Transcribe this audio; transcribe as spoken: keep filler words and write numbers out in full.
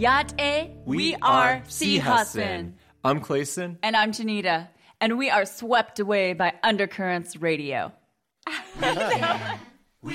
Yate, we, we are Sihasin. I'm Clayson. And I'm Janita. And we are swept away by Undercurrents Radio.